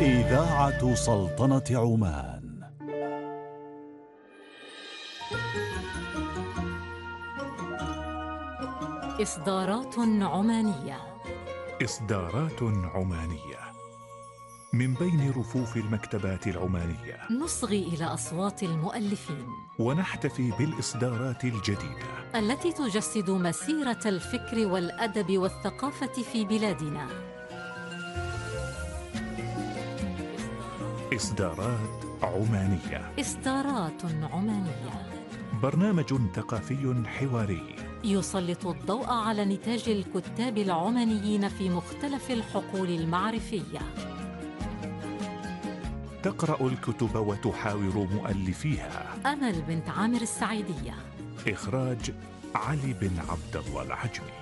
إذاعة سلطنة عمان. إصدارات عمانية. إصدارات عمانية من بين رفوف المكتبات العمانية، نصغي إلى أصوات المؤلفين ونحتفي بالإصدارات الجديدة التي تجسد مسيرة الفكر والأدب والثقافة في بلادنا. إصدارات عمانية. إصدارات عمانية، برنامج ثقافي حواري يسلط الضوء على نتاج الكتاب العمانيين في مختلف الحقول المعرفية. تقرأ الكتب وتحاور مؤلفيها. أمل بنت عامر السعيدية. إخراج علي بن عبد الله العجمي.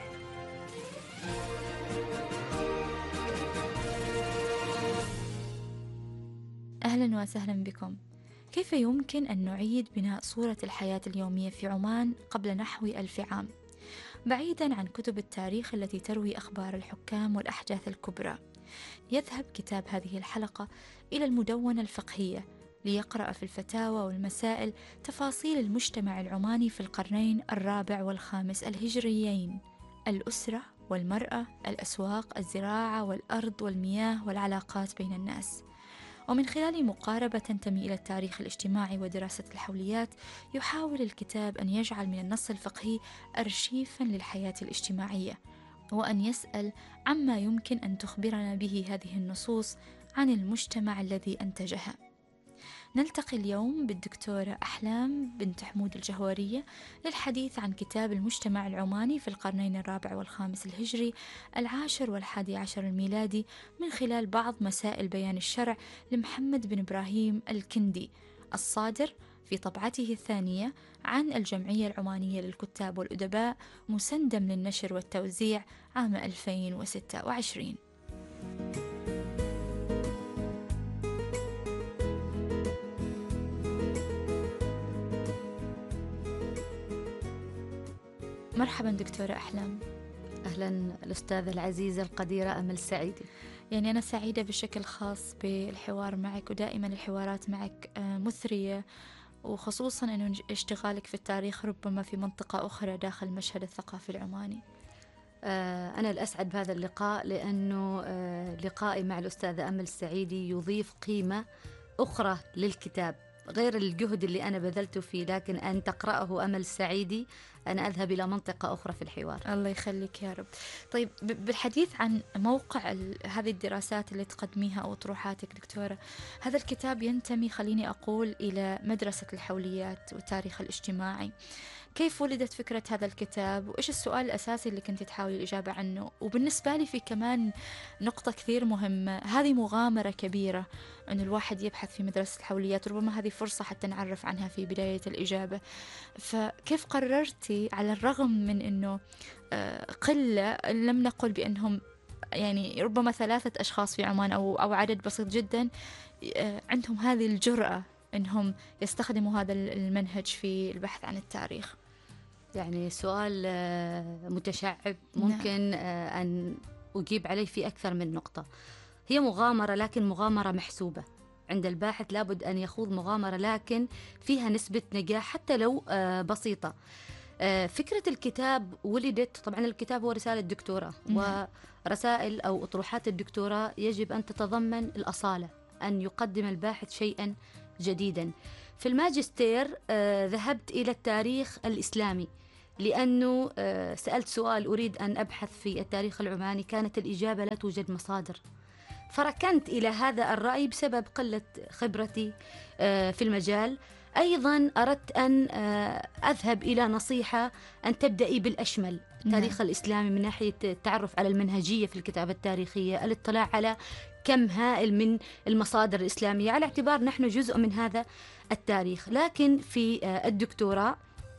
أهلا وسهلا بكم. كيف يمكن أن نعيد بناء صورة الحياة اليومية في عمان قبل نحو 1000 عام؟ بعيدا عن كتب التاريخ التي تروي أخبار الحكام والأحداث الكبرى، يذهب كتاب هذه الحلقة إلى المدونة الفقهية ليقرأ في الفتاوى والمسائل تفاصيل المجتمع العماني في القرنين الرابع والخامس الهجريين: الأسرة والمرأة، الأسواق، الزراعة والأرض والمياه والعلاقات بين الناس. ومن خلال مقاربة تنتمي إلى التاريخ الاجتماعي ودراسة الحوليات، يحاول الكتاب أن يجعل من النص الفقهي أرشيفا للحياة الاجتماعية، وأن يسأل عما يمكن أن تخبرنا به هذه النصوص عن المجتمع الذي أنتجها. نلتقي اليوم بالدكتورة أحلام بنت حمود الجهورية للحديث عن كتاب المجتمع العماني في القرنين الرابع والخامس الهجري، العاشر والحادي عشر الميلادي، من خلال بعض مسائل بيان الشرع لمحمد بن إبراهيم الكندي، الصادر في طبعته الثانية عن الجمعية العمانية للكتاب والأدباء، مسندم للنشر والتوزيع عام 2026. مرحبا دكتورة أحلام. أهلا الأستاذة العزيزة القديرة أمل سعيدي. يعني أنا سعيدة بشكل خاص بالحوار معك، ودائما الحوارات معك مثرية، وخصوصا أنه اشتغالك في التاريخ ربما في منطقة أخرى داخل المشهد الثقافي العماني. أنا الأسعد بهذا اللقاء، لأنه لقائي مع الأستاذة أمل السعيدي يضيف قيمة أخرى للكتاب غير الجهد اللي أنا بذلته فيه، لكن أن تقرأه أمل السعيدي أنا أذهب إلى منطقة أخرى في الحوار. الله يخليك يا رب. طيب، بالحديث عن موقع هذه الدراسات اللي تقدميها أو طروحاتك دكتورة، هذا الكتاب ينتمي، خليني أقول، إلى مدرسة الحوليات والتاريخ الاجتماعي. كيف ولدت فكرة هذا الكتاب، وإيش السؤال الأساسي اللي كنت تحاولي الإجابة عنه؟ وبالنسبة لي في كمان نقطة كثير مهمة، هذه مغامرة كبيرة أن الواحد يبحث في مدرسة الحوليات، ربما هذه فرصة حتى نعرف عنها في بداية الإجابة. فكيف قررتي على الرغم من أنه قلة، لم نقل بأنهم يعني ربما 3 أشخاص في عمان أو عدد بسيط جدا، عندهم هذه الجرأة أنهم يستخدموا هذا المنهج في البحث عن التاريخ؟ يعني سؤال متشعب، ممكن أن أجيب عليه في أكثر من نقطة. هي مغامرة، لكن مغامرة محسوبة. عند الباحث لابد أن يخوض مغامرة لكن فيها نسبة نجاح حتى لو بسيطة. فكرة الكتاب ولدت، طبعا الكتاب هو رسالة دكتوراه، ورسائل أو أطروحات الدكتوراه يجب أن تتضمن الأصالة، أن يقدم الباحث شيئا جديدا. في الماجستير ذهبت إلى التاريخ الإسلامي، لأنه سألت سؤال أريد أن أبحث في التاريخ العماني، كانت الإجابة لا توجد مصادر، فركنت إلى هذا الرأي بسبب قلة خبرتي في المجال. أيضا أردت أن أذهب إلى نصيحة أن تبدأي بالأشمل، التاريخ الإسلامي من ناحية التعرف على المنهجية في الكتابة التاريخية، الاطلاع على كم هائل من المصادر الإسلامية، على اعتبار نحن جزء من هذا التاريخ. لكن في الدكتوراه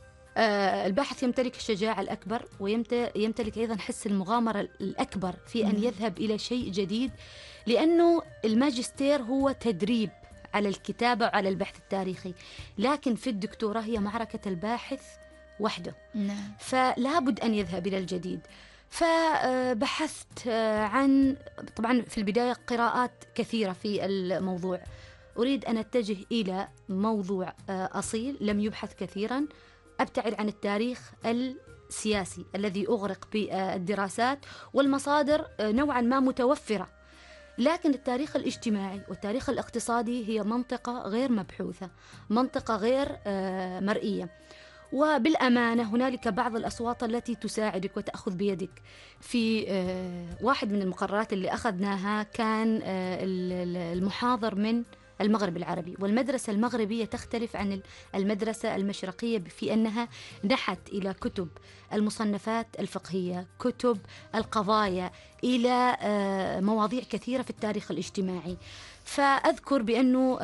الباحث يمتلك الشجاعة الأكبر، ويمتلك أيضا حس المغامرة الأكبر في أن يذهب إلى شيء جديد، لأنه الماجستير هو تدريب على الكتابة وعلى البحث التاريخي، لكن في الدكتوراه هي معركة الباحث وحده. فلا بد أن يذهب إلى الجديد. فبحثت عن، طبعا في البداية قراءات كثيرة في الموضوع. أريد أن أتجه إلى موضوع أصيل لم يبحث كثيرا، أبتعد عن التاريخ السياسي الذي أغرق بالدراسات والمصادر نوعا ما متوفرة، لكن التاريخ الاجتماعي والتاريخ الاقتصادي هي منطقة غير مبحوثة، منطقة غير مرئية. وبالأمانة هنالك بعض الأصوات التي تساعدك وتأخذ بيدك. في واحد من المقررات اللي أخذناها كان المحاضر من المغرب العربي، والمدرسة المغربية تختلف عن المدرسة المشرقية في أنها نحت إلى كتب المصنفات الفقهية، كتب القضايا، إلى مواضيع كثيرة في التاريخ الاجتماعي. فأذكر بأنه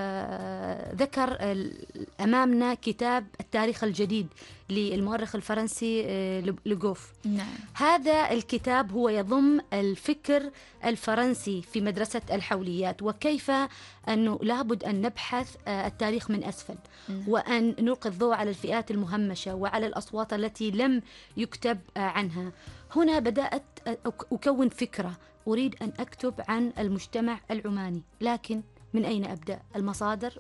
ذكر أمامنا كتاب التاريخ الجديد للمؤرخ الفرنسي لوغوف. نعم. هذا الكتاب هو يضم الفكر الفرنسي في مدرسة الحوليات، وكيف أنه لابد أن نبحث التاريخ من أسفل، وأن نلقي الضوء على الفئات المهمشة وعلى الأصوات التي لم يكتب عنها. هنا بدأت أكون فكرة، أريد أن أكتب عن المجتمع العماني، لكن من أين أبدأ؟ المصادر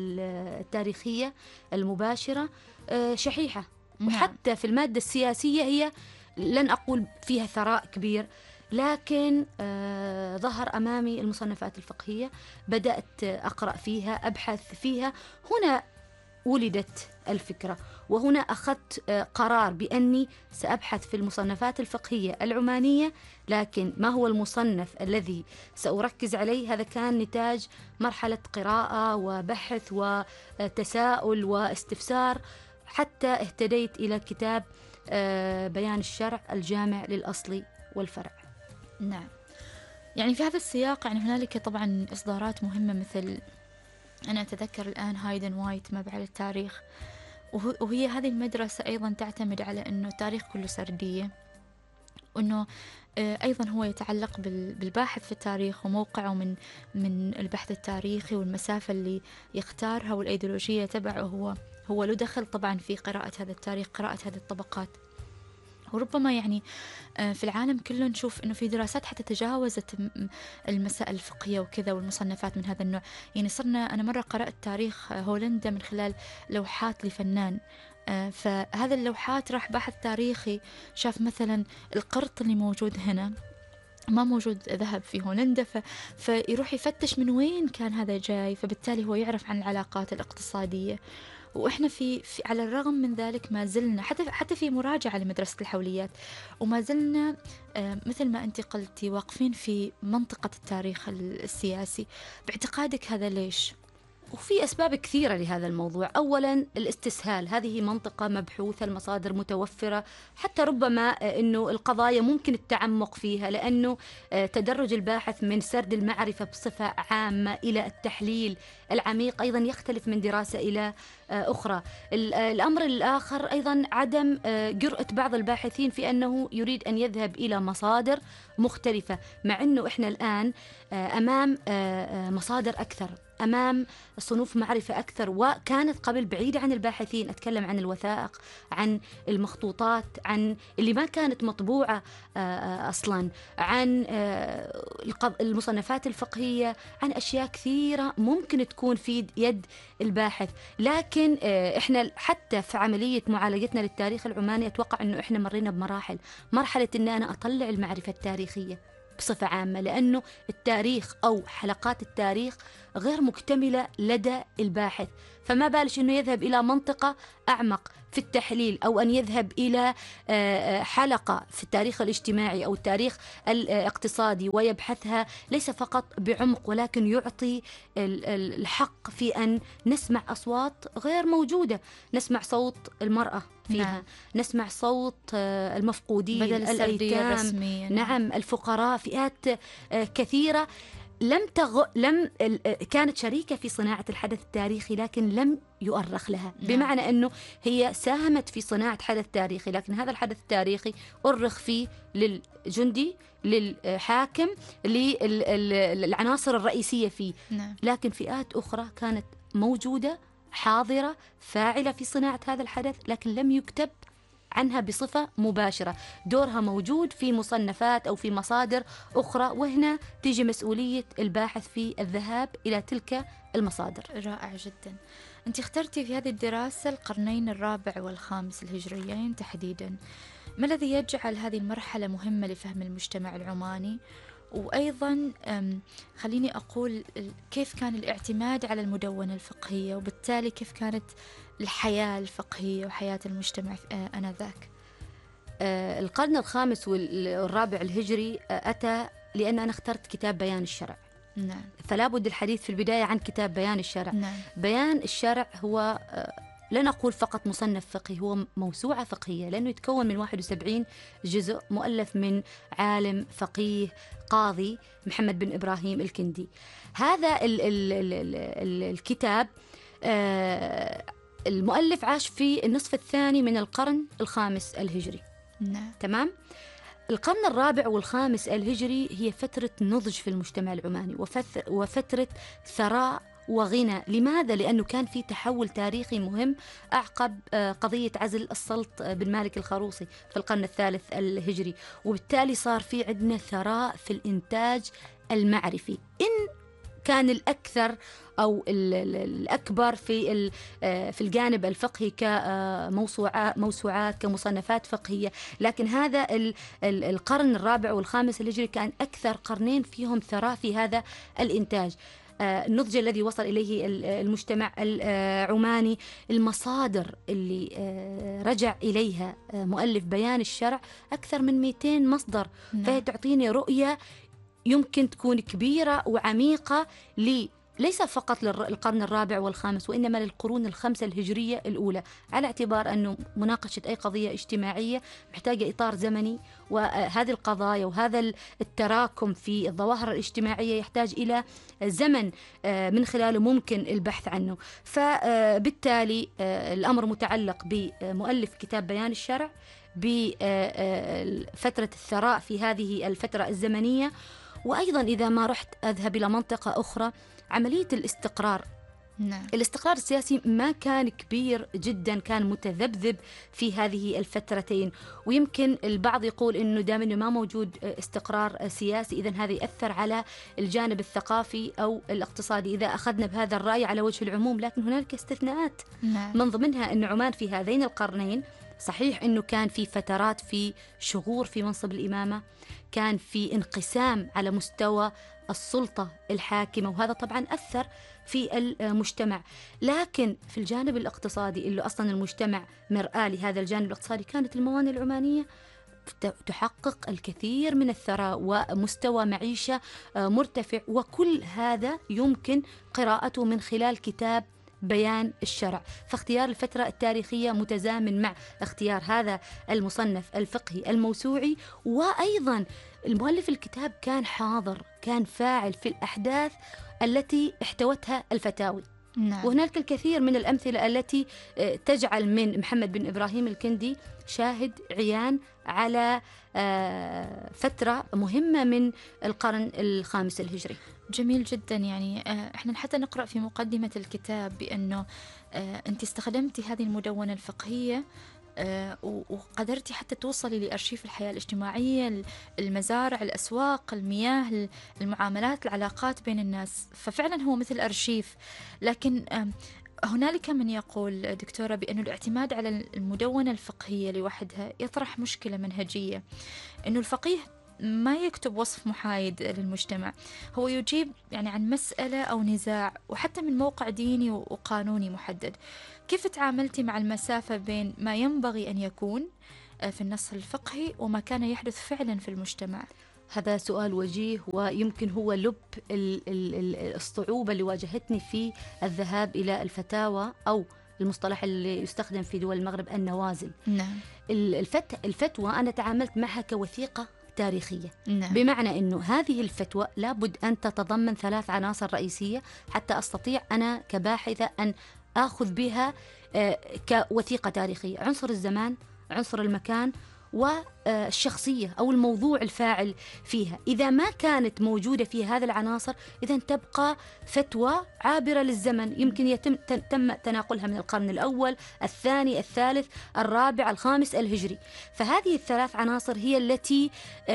التاريخية المباشرة شحيحة، وحتى في المادة السياسية هي لن أقول فيها ثراء كبير، لكن ظهر أمامي المصنفات الفقهية، بدأت أقرأ فيها، أبحث فيها. هنا ولدت الفكرة، وهنا أخذت قرار بأني سأبحث في المصنفات الفقهية العمانية، لكن ما هو المصنف الذي سأركز عليه؟ هذا كان نتاج مرحلة قراءة وبحث وتساؤل واستفسار، حتى اهتديت إلى كتاب بيان الشرع الجامع للأصل والفرع. نعم. يعني في هذا السياق يعني هنالك طبعا إصدارات مهمة، مثل أنا أتذكر الآن هايدن وايت مبعث التاريخ، وهي هذه المدرسة أيضا تعتمد على أنه التاريخ كله سردية، وأنه أيضا هو يتعلق بالباحث في التاريخ وموقعه من البحث التاريخي والمسافة اللي يختارها والأيديولوجية تبعه. هو له دخل طبعا في قراءة هذا التاريخ، قراءة هذه الطبقات. وربما يعني في العالم كله نشوف أنه في دراسات حتى تجاوزت المسائل الفقهية وكذا والمصنفات من هذا النوع. يعني أنا مرة قرأت تاريخ هولندا من خلال لوحات لفنان، فهذا اللوحات راح باحث تاريخي شاف مثلا القرط اللي موجود هنا ما موجود ذهب في هولندا، فيروح يفتش من وين كان هذا جاي، فبالتالي هو يعرف عن العلاقات الاقتصادية. وإحنا في على الرغم من ذلك ما زلنا حتى في مراجعة لمدرسة الحوليات، وما زلنا مثل ما أنت قلتي واقفين في منطقة التاريخ السياسي. باعتقادك هذا ليش؟ وفي أسباب كثيرة لهذا الموضوع. أولا الاستسهال، هذه منطقة مبحوثة، المصادر متوفرة، حتى ربما أنه القضايا ممكن التعمق فيها، لأنه تدرج الباحث من سرد المعرفة بصفة عامة إلى التحليل العميق أيضا يختلف من دراسة إلى أخرى. الأمر الآخر أيضا عدم جرأة بعض الباحثين في أنه يريد أن يذهب إلى مصادر مختلفة، مع أنه إحنا الآن أمام مصادر أكثر، أمام صنوف معرفة أكثر، وكانت قبل بعيدة عن الباحثين. أتكلم عن الوثائق، عن المخطوطات، عن اللي ما كانت مطبوعة أصلا، عن المصنفات الفقهية، عن أشياء كثيرة ممكن تكون في يد الباحث. لكن إحنا حتى في عملية معالجتنا للتاريخ العماني أتوقع أنه إحنا مرينا بمراحل، مرحلة أن أنا أطلع المعرفة التاريخية بصفة عامة، لأنه التاريخ أو حلقات التاريخ غير مكتملة لدى الباحث، فما بالش أنه يذهب إلى منطقة أعمق في التحليل، أو أن يذهب إلى حلقة في التاريخ الاجتماعي أو التاريخ الاقتصادي ويبحثها ليس فقط بعمق، ولكن يعطي الحق في أن نسمع أصوات غير موجودة، نسمع صوت المرأة فيها. نعم. نسمع صوت المفقودين، بدل السردية الأيتام، نعم، الفقراء، فئات كثيرة لم كانت شريكة في صناعة الحدث التاريخي، لكن لم يؤرخ لها. بمعنى أنه هي ساهمت في صناعة حدث تاريخي، لكن هذا الحدث التاريخي أرخ فيه للجندي، للحاكم، للعناصر الرئيسية فيه. لكن فئات أخرى كانت موجودة، حاضرة، فاعلة في صناعة هذا الحدث، لكن لم يكتب عنها بصفة مباشرة، دورها موجود في مصنفات أو في مصادر أخرى، وهنا تيجي مسؤولية الباحث في الذهاب إلى تلك المصادر. رائع جدا. أنت اخترتي في هذه الدراسة القرنين الرابع والخامس الهجريين تحديدا. ما الذي يجعل هذه المرحلة مهمة لفهم المجتمع العماني؟ وأيضا خليني أقول كيف كان الاعتماد على المدونة الفقهية، وبالتالي كيف كانت الحياة الفقهية وحياة المجتمع آنذاك؟ القرن الخامس والرابع الهجري أتى لأن أنا اخترت كتاب بيان الشرع. نعم. فلا بد الحديث في البداية عن كتاب بيان الشرع. نعم. بيان الشرع هو لا نقول فقط مصنف فقهي، هو موسوعة فقهية، لأنه يتكون من 71 جزء مؤلف من عالم فقيه قاضي محمد بن إبراهيم الكندي. هذا الكتاب المؤلف عاش في النصف الثاني من القرن الخامس الهجري. نعم. تمام. القرن الرابع والخامس الهجري هي فترة نضج في المجتمع العماني وفترة ثراء وغنى. لماذا؟ لأنه كان في تحول تاريخي مهم أعقب قضية عزل السلط بن مالك الخروصي في القرن الثالث الهجري، وبالتالي صار في عندنا ثراء في الإنتاج المعرفي. إن كان الأكثر أو الأكبر في الجانب الفقهي كموسوعات كمصنفات فقهية، لكن هذا القرن الرابع والخامس الهجري كان أكثر قرنين فيهم ثراء في هذا الإنتاج. النضج الذي وصل إليه المجتمع العماني، المصادر اللي رجع إليها مؤلف بيان الشرع أكثر من 200 مصدر. فهي تعطيني رؤية يمكن تكون كبيرة وعميقة ليس فقط للقرن الرابع والخامس، وإنما للقرون الخمسة الهجرية الأولى، على اعتبار أنه مناقشة أي قضية اجتماعية محتاجة إطار زمني، وهذه القضايا وهذا التراكم في الظواهر الاجتماعية يحتاج إلى زمن من خلاله ممكن البحث عنه. فبالتالي الأمر متعلق بمؤلف كتاب بيان الشرع، بفترة الثراء في هذه الفترة الزمنية، وأيضا إذا ما رحت أذهب إلى منطقة أخرى، عملية الاستقرار. نعم. الاستقرار السياسي ما كان كبير جدا، كان متذبذب في هذه الفترتين، ويمكن البعض يقول إنه دام إنه ما موجود استقرار سياسي إذن هذا يأثر على الجانب الثقافي أو الاقتصادي، إذا أخذنا بهذا الرأي على وجه العموم. لكن هناك استثناءات. نعم. من ضمنها أن عمان في هذين القرنين صحيح أنه كان في فترات في شغور في منصب الإمامة، كان في انقسام على مستوى السلطة الحاكمة، وهذا طبعا أثر في المجتمع. لكن في الجانب الاقتصادي اللي أصلا المجتمع مرآة لهذا الجانب الاقتصادي، كانت الموانئ العمانية تحقق الكثير من الثراء ومستوى معيشة مرتفع، وكل هذا يمكن قراءته من خلال كتاب بيان الشرع. فاختيار الفترة التاريخية متزامن مع اختيار هذا المصنف الفقهي الموسوعي، وأيضا المؤلف الكتاب كان حاضر، كان فاعل في الأحداث التي احتوتها الفتاوي. نعم. وهناك الكثير من الأمثلة التي تجعل من محمد بن إبراهيم الكندي شاهد عيان على فترة مهمة من القرن الخامس الهجري. جميل جدا. يعني احنا حتى نقرأ في مقدمة الكتاب بأنه أنت استخدمتي هذه المدونة الفقهية وقدرتي حتى توصلي لأرشيف الحياة الاجتماعية، المزارع، الأسواق، المياه، المعاملات، العلاقات بين الناس. ففعلا هو مثل أرشيف. لكن هنالك من يقول دكتورة بأن الاعتماد على المدونة الفقهية لوحدها يطرح مشكلة منهجية، أنه الفقيه ما يكتب وصف محايد للمجتمع، هو يجيب يعني عن مسألة أو نزاع، وحتى من موقع ديني وقانوني محدد. كيف تعاملتي مع المسافة بين ما ينبغي أن يكون في النص الفقهي وما كان يحدث فعلا في المجتمع؟ هذا سؤال وجيه، ويمكن هو لب الصعوبة اللي واجهتني في الذهاب إلى الفتاوى، أو المصطلح اللي يستخدم في دول المغرب النوازل. نعم. الفتوى أنا تعاملت معها كوثيقة تاريخية. نعم. بمعنى أنه هذه الفتوى لابد أن تتضمن 3 عناصر رئيسية حتى أستطيع أنا كباحثة أن أخذ بها كوثيقة تاريخية: عنصر الزمان، عنصر المكان، والشخصية أو الموضوع الفاعل فيها. إذا ما كانت موجودة في هذه العناصر إذن تبقى فتوى عابرة للزمن، يمكن تم تناقلها من القرن الأول، الثاني، الثالث، الرابع، الخامس الهجري. فهذه الثلاث عناصر هي التي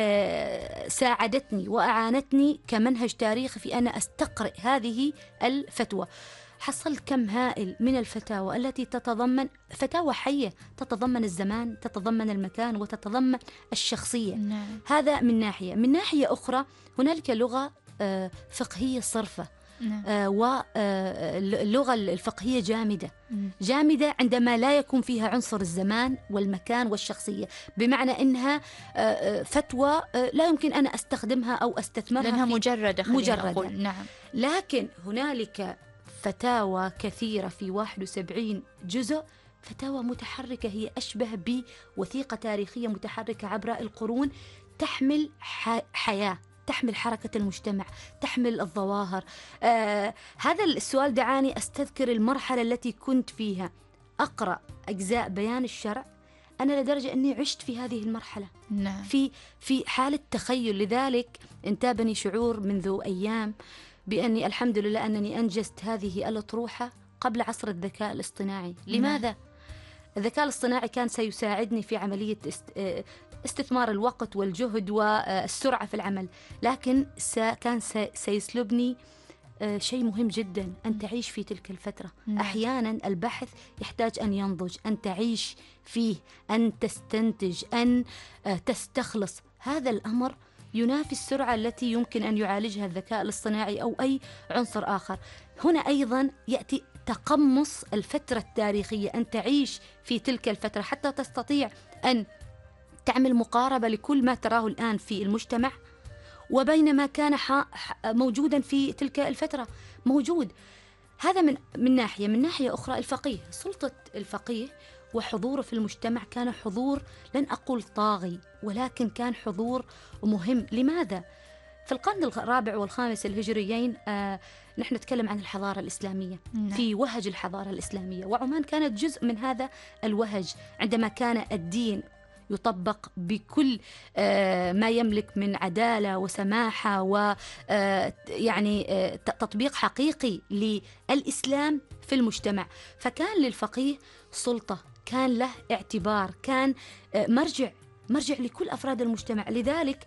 ساعدتني وأعانتني كمنهج تاريخي في أن أستقرئ هذه الفتوى. حصلت كم هائل من الفتاوى التي تتضمن فتاوى حية، تتضمن الزمان، تتضمن المكان، وتتضمن الشخصية. نعم. هذا من ناحية. من ناحية أخرى هنالك لغة فقهية صرفة. نعم. واللغة الفقهية جامدة عندما لا يكون فيها عنصر الزمان والمكان والشخصية، بمعنى أنها فتوى لا يمكن أن أستخدمها أو أستثمرها لأنها مجردة. نعم. لكن هنالك فتاوى كثيرة في 71 جزء، فتاوى متحركة، هي أشبه بوثيقة تاريخية متحركة عبر القرون، تحمل حياة، تحمل حركة المجتمع، تحمل الظواهر. هذا السؤال دعاني أستذكر المرحلة التي كنت فيها أقرأ أجزاء بيان الشرع، أنا لدرجة أني عشت في هذه المرحلة. نعم. في حالة تخيل. لذلك انتابني شعور منذ أيام بأني الحمد لله أنني أنجزت هذه الأطروحة قبل عصر الذكاء الاصطناعي. لماذا؟ الذكاء الاصطناعي كان سيساعدني في عملية استثمار الوقت والجهد والسرعة في العمل، لكن كان سيسلبني شيء مهم جدا، أن تعيش في تلك الفترة. أحيانا البحث يحتاج أن ينضج، أن تعيش فيه، أن تستنتج، أن تستخلص. هذا الأمر ينافي السرعة التي يمكن أن يعالجها الذكاء الاصطناعي أو أي عنصر آخر. هنا أيضا يأتي تقمص الفترة التاريخية، أن تعيش في تلك الفترة حتى تستطيع أن تعمل مقاربة لكل ما تراه الآن في المجتمع وبين ما كان موجودا في تلك الفترة موجود. هذا من ناحية. من ناحية أخرى الفقيه، سلطة الفقيه وحضوره في المجتمع كان حضور لن أقول طاغي، ولكن كان حضور مهم. لماذا؟ في القرن الرابع والخامس الهجريين نحن نتكلم عن الحضارة الإسلامية، في وهج الحضارة الإسلامية، وعمان كانت جزء من هذا الوهج، عندما كان الدين يطبق بكل ما يملك من عدالة وسماحة ويعني تطبيق حقيقي للإسلام في المجتمع. فكان للفقيه سلطة، كان له اعتبار، كان مرجع لكل أفراد المجتمع. لذلك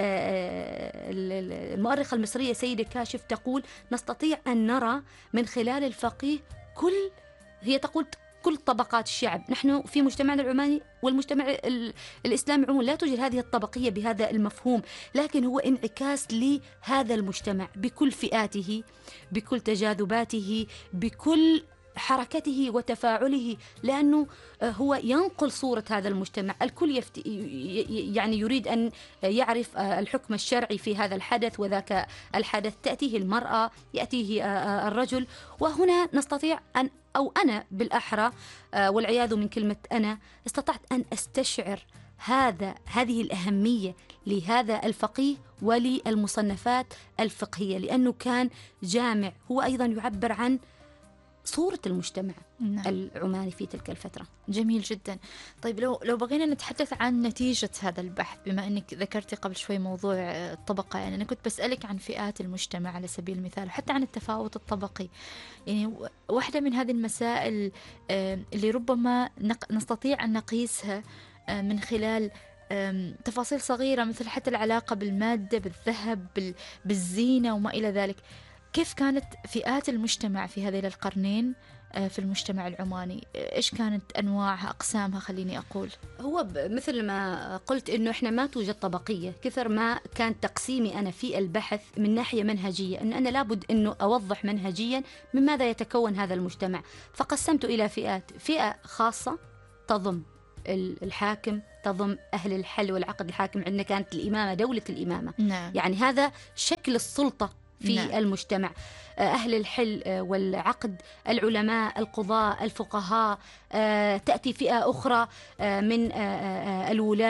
المؤرخة المصرية سيدة كاشف تقول نستطيع أن نرى من خلال الفقيه هي تقول كل طبقات الشعب. نحن في مجتمعنا العماني والمجتمع الإسلامي عموما لا توجد هذه الطبقية بهذا المفهوم، لكن هو انعكاس لهذا المجتمع بكل فئاته، بكل تجاذباته، بكل حركته وتفاعله، لأنه هو ينقل صورة هذا المجتمع. الكل يعني يريد أن يعرف الحكم الشرعي في هذا الحدث وذاك الحدث، تأتيه المرأة، يأتيه الرجل. وهنا نستطيع أن أو أنا بالأحرى والعياذ من كلمة أنا استطعت أن أستشعر هذه الأهمية لهذا الفقيه وللمصنفات الفقهية، لأنه كان جامع، هو أيضا يعبر عن صورة المجتمع العماني في تلك الفترة. جميل جدا. طيب لو بغينا نتحدث عن نتيجة هذا البحث، بما أنك ذكرتي قبل شوي موضوع الطبقة، يعني أنا كنت بسألك عن فئات المجتمع على سبيل المثال، وحتى عن التفاوت الطبقي. يعني واحدة من هذه المسائل اللي ربما نستطيع أن نقيسها من خلال تفاصيل صغيرة، مثل حتى العلاقة بالمادة، بالذهب، بالزينة وما إلى ذلك. كيف كانت فئات المجتمع في هذين القرنين في المجتمع العماني؟ إيش كانت أنواعها، أقسامها؟ خليني أقول هو مثل ما قلت إنه إحنا ما توجد طبقية، كثر ما كان تقسيمي أنا في البحث من ناحية منهجية، أن أنا لابد إنه أوضح منهجيا من ماذا يتكون هذا المجتمع. فقسمت إلى فئات، فئة خاصة تضم الحاكم، تضم أهل الحل والعقد. الحاكم عندنا كانت الإمامة، دولة الإمامة. نعم. يعني هذا شكل السلطة في المجتمع. أهل الحل والعقد، العلماء، القضاء، الفقهاء. تأتي فئة أخرى من الولاة،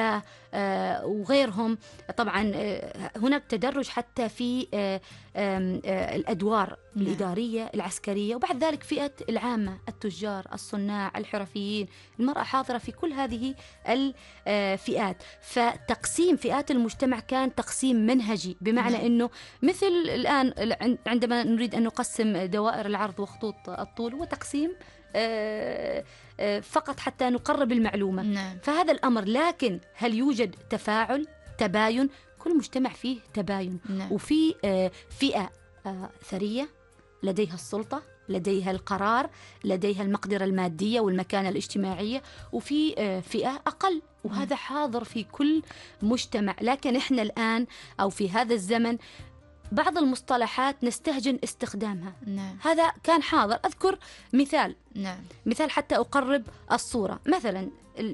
وغيرهم. طبعا هناك تدرج حتى في الأدوار الإدارية العسكرية، وبعد ذلك فئة العامة، التجار، الصناع، الحرفيين. المرأة حاضرة في كل هذه الفئات. فتقسيم فئات المجتمع كان تقسيم منهجي، بمعنى أنه مثل الآن عندما نريد أن نقسم دوائر العرض وخطوط الطول، هو تقسيم فقط حتى نقرب المعلومة. فهذا الأمر. لكن هل يوجد تفاعل، تباين؟ كل مجتمع فيه تباين. وفي فئة ثرية لديها السلطة، لديها القرار، لديها المقدرة المادية والمكانة الاجتماعية، وفي فئة أقل، وهذا حاضر في كل مجتمع. لكن إحنا الآن أو في هذا الزمن بعض المصطلحات نستهجن استخدامها. هذا كان حاضر. أذكر مثال مثال حتى أقرب الصورة. مثلا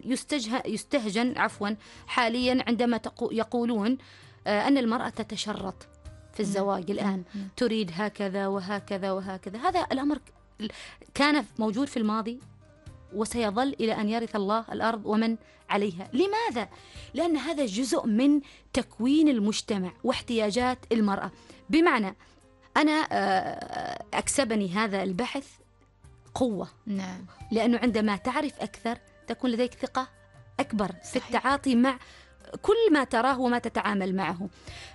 يستهجن حاليا عندما يقولون أن المرأة تتشرط في الزواج الآن، تريد هكذا وهكذا وهكذا. هذا الأمر كان موجود في الماضي وسيظل إلى أن يرث الله الأرض ومن عليها. لماذا؟ لأن هذا جزء من تكوين المجتمع واحتياجات المرأة. بمعنى أنا أكسبني هذا البحث قوة، لأنه عندما تعرف أكثر تكون لديك ثقة أكبر في التعاطي مع كل ما تراه وما تتعامل معه.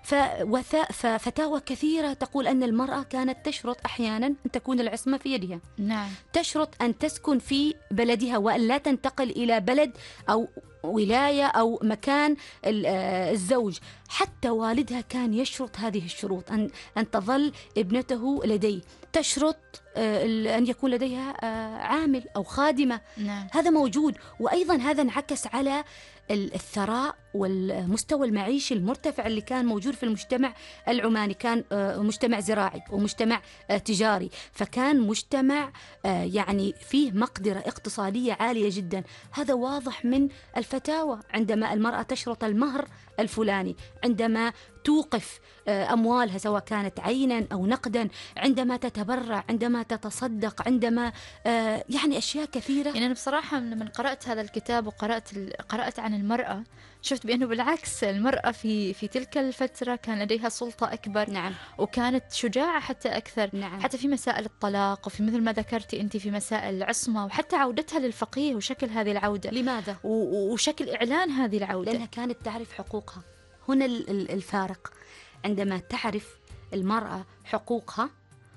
ففتاوى كثيرة تقول أن المرأة كانت تشرط أحيانا أن تكون العصمة في يدها. تشرط أن تسكن في بلدها وأن لا تنتقل إلى بلد أو ولاية أو مكان الزوج. حتى والدها كان يشرط هذه الشروط، أن تظل ابنته لديه. تشرط أن يكون لديها عامل أو خادمة. هذا موجود. وأيضا هذا انعكس على الثراء والمستوى المعيشي المرتفع اللي كان موجود في المجتمع العماني. كان مجتمع زراعي ومجتمع تجاري، فكان مجتمع يعني فيه مقدرة اقتصادية عالية جدا. هذا واضح من الفتاوى. عندما المرأة تشرط المهر الفلاني، عندما توقف أموالها سواء كانت عينا أو نقدا، عندما تتبرع، عندما تتصدق، عندما يعني أشياء كثيرة. يعني أنا بصراحة لما قرأت هذا الكتاب وقرأت عن المرأة، شفت بأنه بالعكس المرأة في تلك الفترة كان لديها سلطة أكبر. وكانت شجاعة حتى أكثر. حتى في مسائل الطلاق، وفي مثل ما ذكرتي أنت في مسائل العصمة، وحتى عودتها للفقيه وشكل هذه العودة. لماذا؟ وشكل إعلان هذه العودة، لأنها كانت تعرف حقوقها. هنا الفارق. عندما تعرف المرأة حقوقها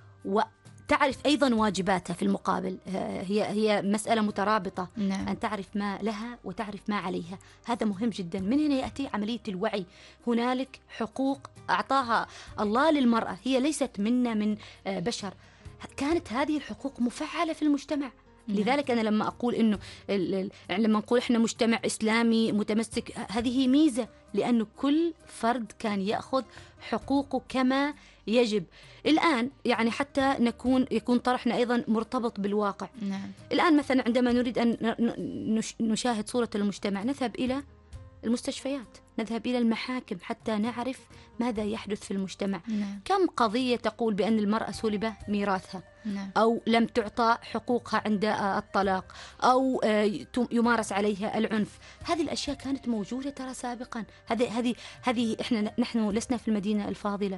وتعرف أيضا واجباتها في المقابل، هي مسألة مترابطة. أن تعرف ما لها وتعرف ما عليها. هذا مهم جدا. من هنا يأتي عملية الوعي. هنالك حقوق أعطاها الله للمرأة، هي ليست منا من بشر. كانت هذه الحقوق مفعلة في المجتمع. لذلك أنا لما أقول إنه لما نقول إحنا مجتمع إسلامي متمسك، هذه ميزة، لأنه كل فرد كان يأخذ حقوقه كما يجب. الآن يعني حتى يكون طرحنا أيضا مرتبط بالواقع. الآن مثلا عندما نريد أن نشاهد صورة المجتمع، نذهب إلى المستشفيات، نذهب إلى المحاكم حتى نعرف ماذا يحدث في المجتمع. كم قضية تقول بأن المرأة سلب ميراثها، أو لم تعطى حقوقها عند الطلاق، أو يمارس عليها العنف. هذه الأشياء كانت موجودة ترى سابقا. هذه نحن لسنا في المدينة الفاضلة.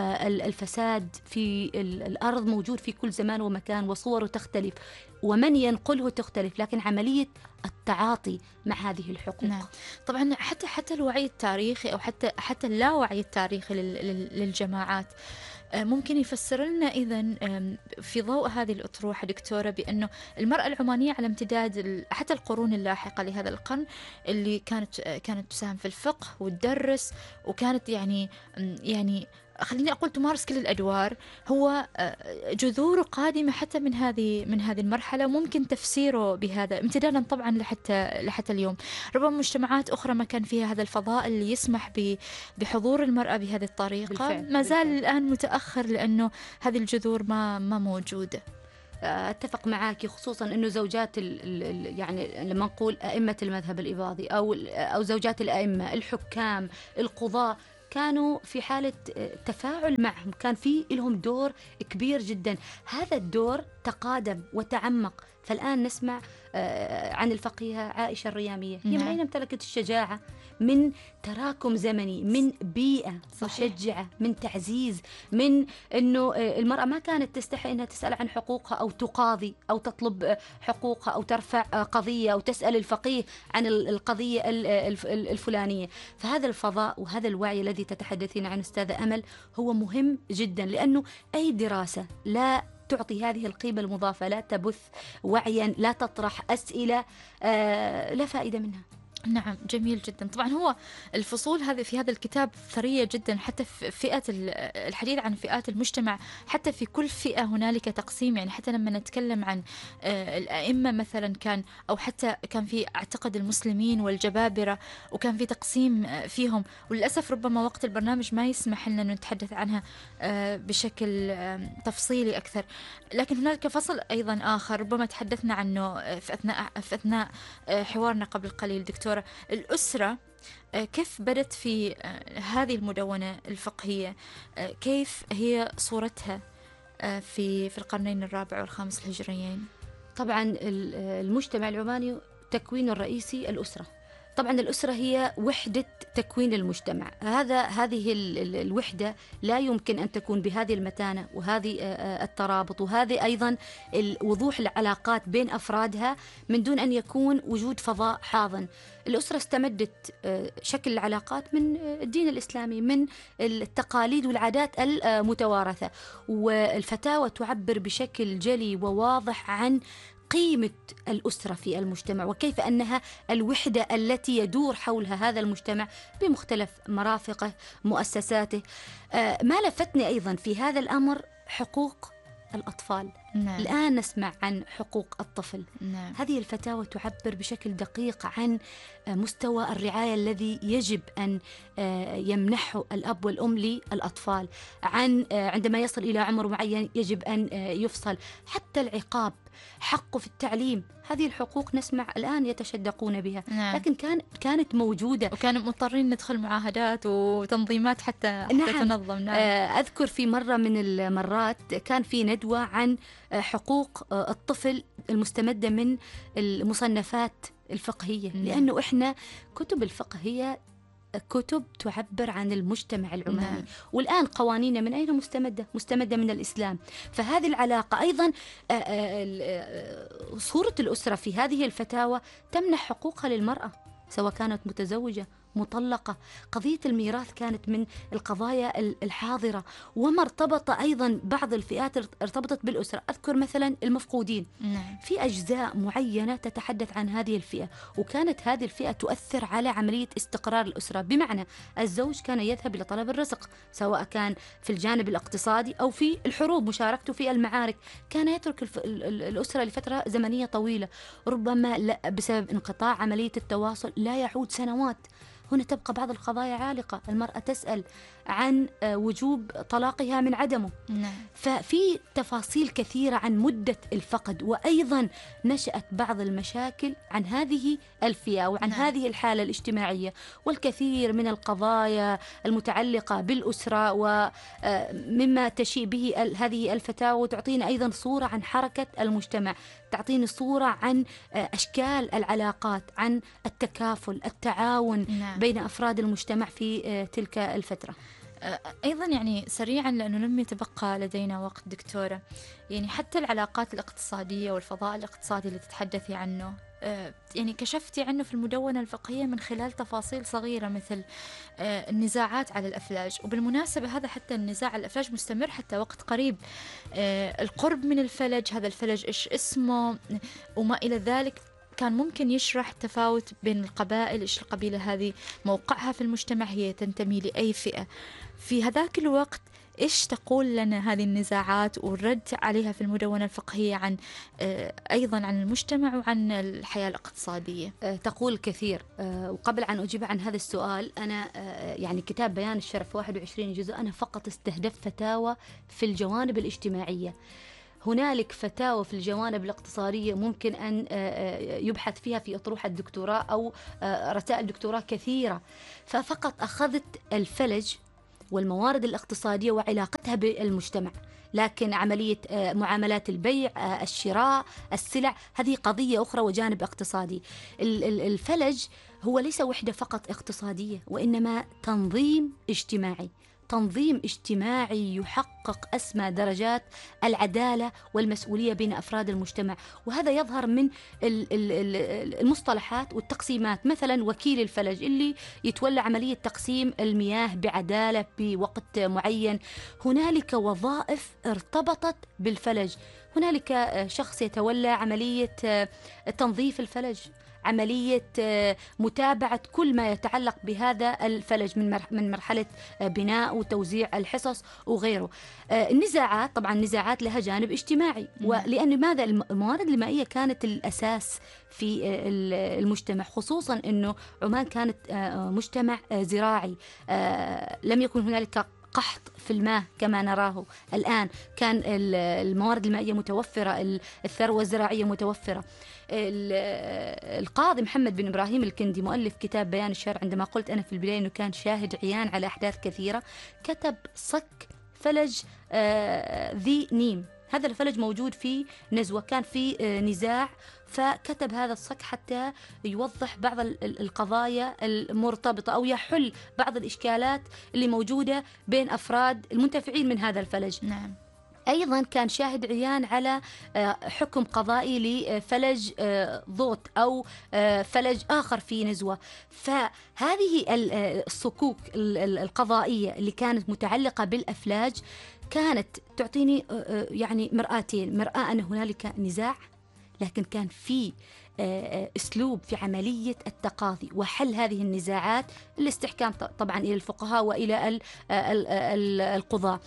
الفساد في الأرض موجود في كل زمان ومكان، وصوره تختلف ومن ينقله تختلف، لكن عملية التعاطي مع هذه الحقوق. طبعا حتى الوعي التاريخي أو حتى اللاوعي التاريخي للجماعات ممكن يفسر لنا إذن في ضوء هذه الأطروحة دكتورة بأنه المرأة العمانية على امتداد حتى القرون اللاحقة لهذا القرن، اللي كانت تساهم في الفقه وتدرس، وكانت يعني خليني أقول تمارس كل الأدوار. هو جذوره قادمة حتى من هذه المرحلة، ممكن تفسيره بهذا امتدادا طبعا لحتى اليوم. ربما مجتمعات أخرى ما كان فيها هذا الفضاء اللي يسمح بحضور المرأة بهذه الطريقة، ما زال الآن متأخر، لأنه هذه الجذور ما موجودة. أتفق معك، خصوصا أنه زوجات يعني لما نقول أئمة المذهب الإباضي أو زوجات الأئمة، الحكام، القضاة، كانوا في حالة تفاعل معهم، كان في لهم دور كبير جدا. هذا الدور تقادم وتعمق فالآن نسمع عن الفقيهة عائشة الريامية، هي من نعم. أين امتلكت الشجاعة؟ من تراكم زمني، من بيئة صحيح. مشجعة، من تعزيز، من أنه المرأة ما كانت تستحي أنها تسأل عن حقوقها أو تقاضي أو تطلب حقوقها أو ترفع قضية أو تسأل الفقيه عن القضية الفلانية. فهذا الفضاء وهذا الوعي الذي تتحدثين عنه أستاذة أمل هو مهم جدا، لأنه أي دراسة لا تعطي هذه القيمة المضافة، لا تبث وعيا، لا تطرح أسئلة، لا فائدة منها. نعم، جميل جدا. طبعا هو الفصول هذه في هذا الكتاب ثرية جدا، حتى في فئة الحديث عن فئات المجتمع، حتى في كل فئة هنالك تقسيم. يعني حتى لما نتكلم عن الأئمة مثلا كان، أو حتى كان في أعتقد المسلمين والجبابرة، وكان في تقسيم فيهم، وللأسف ربما وقت البرنامج ما يسمح لنا أن نتحدث عنها بشكل تفصيلي أكثر. لكن هنالك فصل أيضا آخر ربما تحدثنا عنه في أثناء حوارنا قبل قليل دكتورة، الأسرة كيف بدت في هذه المدونة الفقهية، كيف هي صورتها في القرنين الرابع والخامس الهجريين؟ طبعا المجتمع العماني تكوينه الرئيسي الأسرة. طبعا الأسرة هي وحدة تكوين المجتمع. هذه الوحدة لا يمكن أن تكون بهذه المتانة وهذه الترابط وهذه أيضا وضوح العلاقات بين أفرادها من دون أن يكون وجود فضاء حاضن. الأسرة استمدت شكل العلاقات من الدين الإسلامي، من التقاليد والعادات المتوارثة، والفتاوى تعبر بشكل جلي وواضح عن قيمة الأسرة في المجتمع، وكيف أنها الوحدة التي يدور حولها هذا المجتمع بمختلف مرافقه، مؤسساته. ما لفتني أيضا في هذا الأمر حقوق الأطفال. نعم. الآن نسمع عن حقوق الطفل. نعم. هذه الفتاوى تعبر بشكل دقيق عن مستوى الرعاية الذي يجب أن يمنحه الأب والأم للأطفال، عن عندما يصل إلى عمر معين يجب أن يفصل، حتى العقاب، حقه في التعليم. هذه الحقوق نسمع الآن يتشدقون بها. نعم. لكن كانت موجودة، وكانوا مضطرين ندخل معاهدات وتنظيمات حتى تنظم. نعم. أذكر في مرة من المرات كان في ندوة عن حقوق الطفل المستمدة من المصنفات الفقهية. لأنه إحنا كتب الفقه هي كتب تعبر عن المجتمع العماني. والآن قوانين من أين مستمدة من الإسلام. فهذه العلاقة أيضا صورة الأسرة في هذه الفتاوى تمنح حقوقها للمرأة، سواء كانت متزوجة، مطلقة. قضية الميراث كانت من القضايا الحاضرة، وما ارتبط أيضا بعض الفئات ارتبطت بالأسرة. أذكر مثلا المفقودين. في أجزاء معينة تتحدث عن هذه الفئة، وكانت هذه الفئة تؤثر على عملية استقرار الأسرة، بمعنى الزوج كان يذهب إلى طلب الرزق، سواء كان في الجانب الاقتصادي أو في الحروب، مشاركته في المعارك. كان يترك الأسرة لفترة زمنية طويلة، ربما بسبب انقطاع عملية التواصل لا يعود سنوات. هنا تبقى بعض القضايا عالقة، المرأة تسأل عن وجوب طلاقها من عدمه. ففي تفاصيل كثيرة عن مدة الفقد، وأيضا نشأت بعض المشاكل عن هذه الفئة وعن هذه الحالة الاجتماعية، والكثير من القضايا المتعلقة بالأسرة ومما تشيء به هذه الفتاوى، وتعطينا أيضا صورة عن حركة المجتمع، تعطيني صورة عن أشكال العلاقات، عن التكافل، التعاون بين أفراد المجتمع في تلك الفترة. أيضا يعني سريعا لأنه لم يتبقى لدينا وقت دكتورة، يعني حتى العلاقات الاقتصادية والفضاء الاقتصادي اللي تتحدثي عنه، يعني كشفتي عنه في المدونة الفقهية من خلال تفاصيل صغيرة مثل النزاعات على الأفلاج. وبالمناسبة هذا حتى النزاع على الأفلاج مستمر حتى وقت قريب. القرب من الفلج، هذا الفلج إيش اسمه وما إلى ذلك، كان ممكن يشرح التفاوت بين القبائل، إيش القبيلة هذه موقعها في المجتمع، هي تنتمي لأي فئة. في هذاك الوقت إيش تقول لنا هذه النزاعات والرد عليها في المدونة الفقهية عن أيضا عن المجتمع وعن الحياة الاقتصادية؟ تقول كثير. وقبل أن أجيب عن هذا السؤال، أنا يعني كتاب بيان الشرف 21 جزء أنا فقط استهدف فتاوى في الجوانب الاجتماعية. هنالك فتاوى في الجوانب الاقتصادية ممكن أن يبحث فيها في أطروحة الدكتوراه أو رسائل دكتوراه كثيرة، ففقط أخذت الفلج والموارد الاقتصادية وعلاقتها بالمجتمع. لكن عملية معاملات البيع، الشراء، السلع، هذه قضية أخرى وجانب اقتصادي. الفلج هو ليس وحدة فقط اقتصادية، وإنما تنظيم اجتماعي، تنظيم اجتماعي يحقق أسمى درجات العدالة والمسؤولية بين أفراد المجتمع. وهذا يظهر من المصطلحات والتقسيمات. مثلا وكيل الفلج اللي يتولى عملية تقسيم المياه بعدالة بوقت معين. هنالك وظائف ارتبطت بالفلج، هنالك شخص يتولى عملية تنظيف الفلج، عملية متابعة كل ما يتعلق بهذا الفلج من مرحلة بناء وتوزيع الحصص وغيره. النزاعات، طبعا النزاعات لها جانب اجتماعي، ولأن ماذا الموارد المائية كانت الأساس في المجتمع، خصوصا أنه عمان كانت مجتمع زراعي، لم يكن هنالك قحط في الماء كما نراه الآن، كان الموارد المائية متوفرة، الثروة الزراعية متوفرة. القاضي محمد بن إبراهيم الكندي مؤلف كتاب بيان الشرع، عندما قلت أنا في البداية أنه كان شاهد عيان على أحداث كثيرة، كتب صك فلج ذي نيم. هذا الفلج موجود في نزوة، كان في نزاع، فكتب هذا الصك حتى يوضح بعض القضايا المرتبطة أو يحل بعض الإشكالات اللي موجودة بين أفراد المنتفعين من هذا الفلج. نعم. أيضا كان شاهد عيان على حكم قضائي لفلج ضوط أو فلج آخر في نزوة. فهذه الصكوك القضائية اللي كانت متعلقة بالأفلاج كانت تعطيني يعني مرآتين: مرآة أن هنالك نزاع، لكن كان في أسلوب في عملية التقاضي وحل هذه النزاعات، الاستحكام طبعا إلى الفقهاء وإلى القضاة.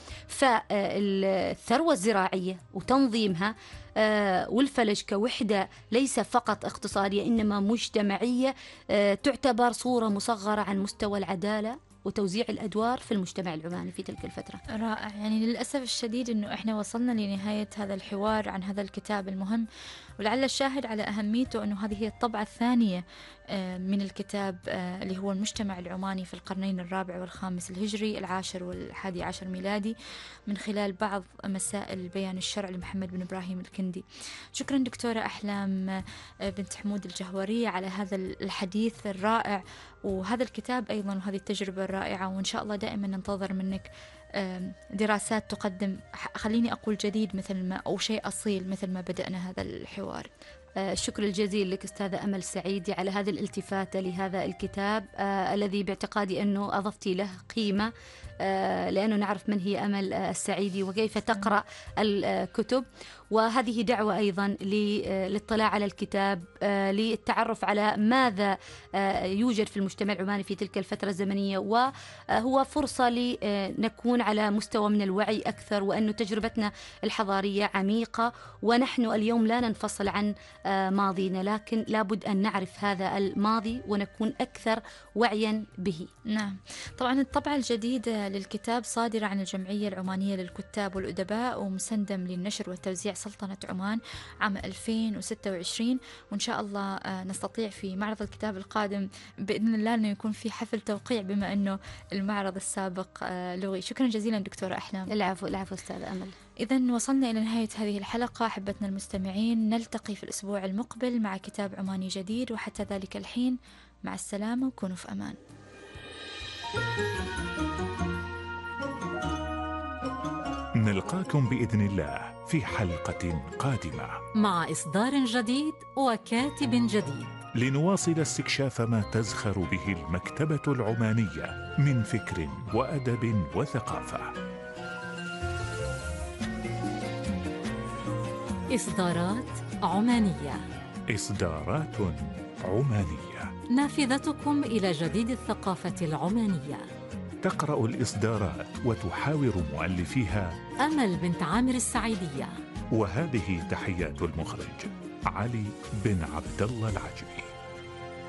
فالثروة الزراعية وتنظيمها والفلج كوحدة ليس فقط اقتصادية إنما مجتمعية، تعتبر صورة مصغرة عن مستوى العدالة وتوزيع الأدوار في المجتمع العماني في تلك الفترة. رائع. يعني للأسف الشديد أنه إحنا وصلنا لنهاية هذا الحوار عن هذا الكتاب المهم، ولعل الشاهد على أهميته أنه هذه هي الطبعة الثانية من الكتاب اللي هو المجتمع العماني في القرنين الرابع والخامس الهجري، العاشر والحادي عشر ميلادي، من خلال بعض مسائل بيان الشرع لمحمد بن إبراهيم الكندي. شكرا دكتورة أحلام بنت حمود الجهورية على هذا الحديث الرائع وهذا الكتاب أيضا وهذه التجربة الرائعة، وإن شاء الله دائما ننتظر منك دراسات تقدم، خليني أقول جديد مثل ما، أو شيء أصيل مثل ما بدأنا هذا الحوار. الشكر الجزيل لك أستاذة أمل سعيدي على هذه الالتفاتة لهذا الكتاب الذي باعتقادي أنه أضفتي له قيمة، لأنه نعرف من هي أمل السعيدي وكيف تقرأ الكتب، وهذه دعوة أيضا للاطلاع على الكتاب، للتعرف على ماذا يوجد في المجتمع العماني في تلك الفترة الزمنية، وهو فرصة لنكون على مستوى من الوعي أكثر، وأن تجربتنا الحضارية عميقة، ونحن اليوم لا ننفصل عن ماضينا، لكن لابد أن نعرف هذا الماضي ونكون أكثر وعيا به. نعم، طبعا الطبعة الجديدة للكتاب صادرة عن الجمعية العمانية للكتاب والأدباء ومسندم للنشر والتوزيع سلطنة عمان عام 2026، وإن شاء الله نستطيع في معرض الكتاب القادم بإذن الله أنه يكون في حفل توقيع بما أنه المعرض السابق لغي. شكرا جزيلا دكتورة أحلام. العفو العفو أستاذ أمل. إذن وصلنا إلى نهاية هذه الحلقة أحبتنا المستمعين، نلتقي في الأسبوع المقبل مع كتاب عماني جديد، وحتى ذلك الحين مع السلامة وكونوا في أمان. نلقاكم بإذن الله في حلقة قادمة مع إصدار جديد وكاتب جديد، لنواصل استكشاف ما تزخر به المكتبة العمانية من فكر وأدب وثقافة. إصدارات عمانية. إصدارات عمانية، نافذتكم إلى جديد الثقافة العمانية. تقرأ الإصدارات وتحاور مؤلفيها أمل بنت عامر السعيدية. وهذه تحيات المخرج علي بن عبد الله العجمي.